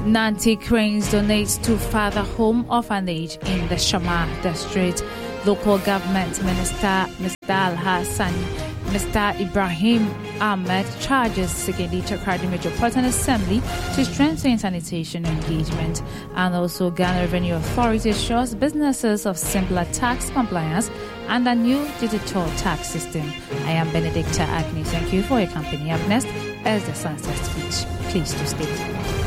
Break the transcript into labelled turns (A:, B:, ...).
A: Nanti Cranes donates to Father Home Orphanage in the Shama District. Local Government Minister Mr. Al-Hassan, Mr. Ibrahim Ahmed charges Sekedi Chakradi Metropolitan Assembly to strengthen sanitation engagement. And also Ghana Revenue Authority assures businesses of simpler tax compliance and a new digital tax system. I am Benedicta Agnes. Thank you for your company. Up next is the Sunset Speech. Please do stay tuned.